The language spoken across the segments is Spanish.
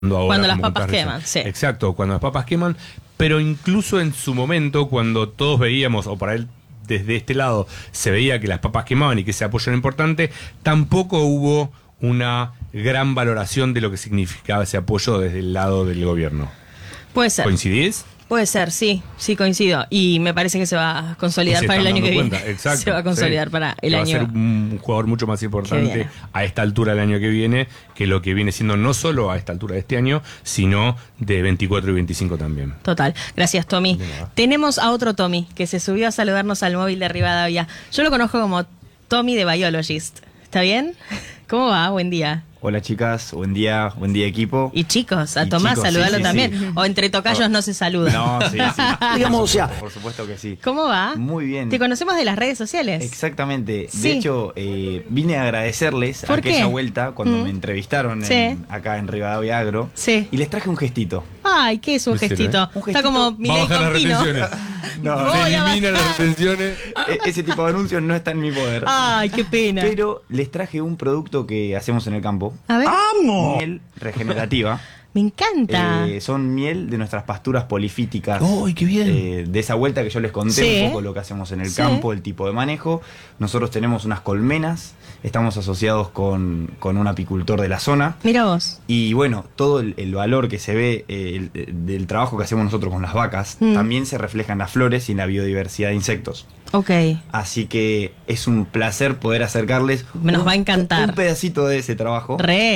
ahora. Cuando las papas queman, sí. Exacto, cuando las papas queman, pero incluso en su momento, cuando todos veíamos, o para él desde este lado, se veía que las papas quemaban y que ese apoyo era importante, tampoco hubo una gran valoración de lo que significaba ese apoyo desde el lado del gobierno. Puede ser. ¿Coincidís? Puede ser, sí coincido. Y me parece que se va a consolidar para el año que viene. Exacto, se va a consolidar para el año. Va a ser un jugador mucho más importante a esta altura del año que viene, que lo que viene siendo no solo a esta altura de este año, sino de 24 y 25 también. Total. Gracias, Tommy. Tenemos a otro Tommy que se subió a saludarnos al móvil de Rivadavia. Yo lo conozco como Tommy de Biologist. ¿Está bien? ¿Cómo va? Buen día. Hola chicas, buen día equipo. Y chicos, a Tomás saludalo también. Sí. O entre tocayos no se saluda. No, sí. Digamos, o sea. Por supuesto que sí. ¿Cómo va? Muy bien. ¿Te conocemos de las redes sociales? Exactamente. Sí. De hecho, vine a agradecerles aquella vuelta cuando me entrevistaron acá en Rivadavia Agro. Sí. Y les traje un gestito. Ay, ¿qué es un gestito? Un gestito. Está como Milei con Pino. No, se eliminan las retenciones. Ese tipo de anuncios no está en mi poder. Ay, qué pena. Pero les traje un producto que hacemos en el campo. A ver. ¡Amo! Miel regenerativa. Me encanta. Son miel de nuestras pasturas polifíticas. ¡Uy, qué bien! De esa vuelta que yo les conté un poco lo que hacemos en el campo, el tipo de manejo. Nosotros tenemos unas colmenas, estamos asociados con un apicultor de la zona. Mira vos. Y bueno, todo el valor que se ve del trabajo que hacemos nosotros con las vacas, también se refleja en las flores y en la biodiversidad de insectos. Ok. Así que es un placer poder acercarles Nos va a encantar un pedacito de ese trabajo.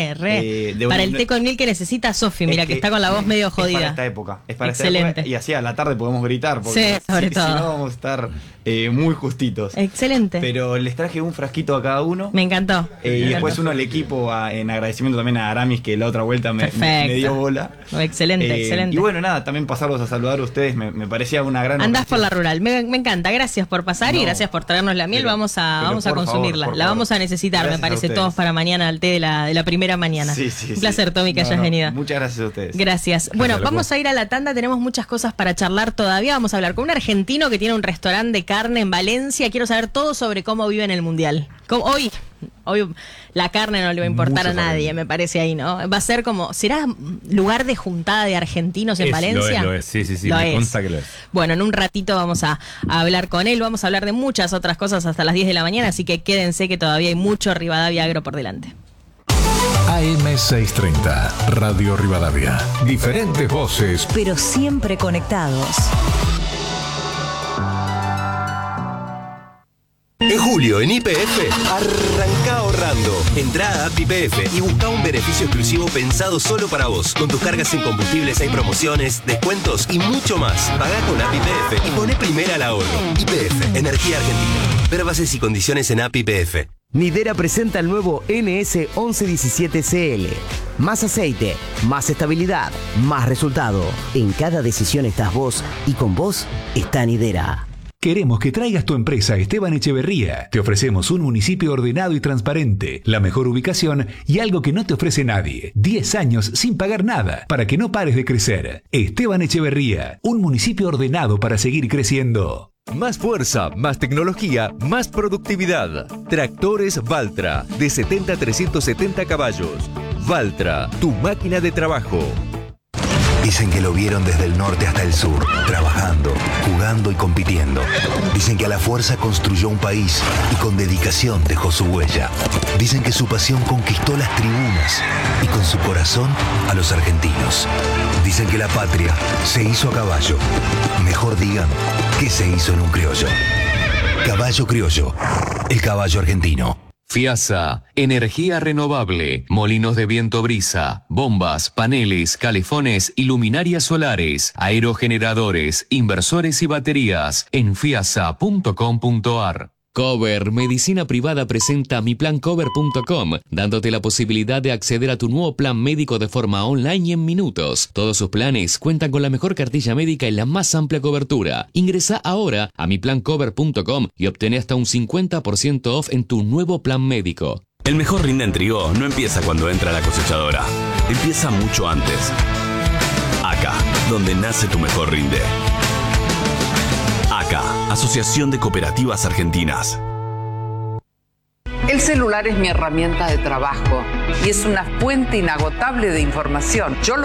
Para el té con miel que necesita Sofi, mira que está con la voz medio jodida. Es para esta época. Excelente. Esta época, y así a la tarde podemos gritar. Porque sobre todo. Si no vamos a estar muy justitos. Excelente. Pero les traje un frasquito a cada uno. Me encantó. Y después uno al equipo, en agradecimiento también a Aramis, que la otra vuelta me dio bola. Excelente. Y bueno, nada, también pasarlos a saludar a ustedes me parecía una gran Andás por la rural. Me encanta. Gracias por pasar y gracias por traernos la miel. Vamos a consumirla. La vamos a necesitar, gracias, me parece, todos para mañana al té de la primera mañana. Un placer, Tommy, que hayas venido. Muchas gracias a ustedes. Gracias. Bueno, vamos a ir a la tanda. Tenemos muchas cosas para charlar todavía. Vamos a hablar con un argentino que tiene un restaurante de carne en Valencia. Quiero saber todo sobre cómo vive en el Mundial. Hoy la carne no le va a importar a nadie, me parece ahí, ¿no? Va a ser como, ¿será lugar de juntada de argentinos en Valencia? Lo es. Sí, me consta que lo es. Bueno, en un ratito vamos a hablar con él, vamos a hablar de muchas otras cosas hasta las 10 de la mañana, así que quédense que todavía hay mucho Rivadavia Agro por delante. AM630, Radio Rivadavia. Diferentes voces, pero siempre conectados. En julio, en YPF, arranca ahorrando. Entrá a App YPF y busca un beneficio exclusivo pensado solo para vos. Con tus cargas en combustibles hay promociones, descuentos y mucho más. Pagá con App YPF y poné primera al ahorro. YPF, Energía Argentina. Ver bases y condiciones en App YPF. Nidera presenta el nuevo NS 1117CL. Más aceite, más estabilidad, más resultado. En cada decisión estás vos y con vos está Nidera. Queremos que traigas tu empresa a Esteban Echeverría. Te ofrecemos un municipio ordenado y transparente, la mejor ubicación y algo que no te ofrece nadie. 10 años sin pagar nada para que no pares de crecer. Esteban Echeverría, un municipio ordenado para seguir creciendo. Más fuerza, más tecnología, más productividad. Tractores Valtra, de 70 a 370 caballos. Valtra, tu máquina de trabajo. Dicen que lo vieron desde el norte hasta el sur, trabajando, jugando y compitiendo. Dicen que a la fuerza construyó un país y con dedicación dejó su huella. Dicen que su pasión conquistó las tribunas y con su corazón a los argentinos. Dicen que la patria se hizo a caballo. Mejor digan que se hizo en un criollo. Caballo Criollo, el caballo argentino. FIASA, energía renovable, molinos de viento brisa, bombas, paneles, calefones y luminarias solares, aerogeneradores, inversores y baterías en fiasa.com.ar. Cover Medicina Privada presenta miplancover.com, dándote la posibilidad de acceder a tu nuevo plan médico de forma online y en minutos. Todos sus planes cuentan con la mejor cartilla médica y la más amplia cobertura. Ingresa ahora a miplancover.com y obtén hasta un 50% off en tu nuevo plan médico. El mejor rinde en trigo no empieza cuando entra la cosechadora. Empieza mucho antes. Acá, donde nace tu mejor rinde. ACA, Asociación de Cooperativas Argentinas. El celular es mi herramienta de trabajo y es una fuente inagotable de información. Yo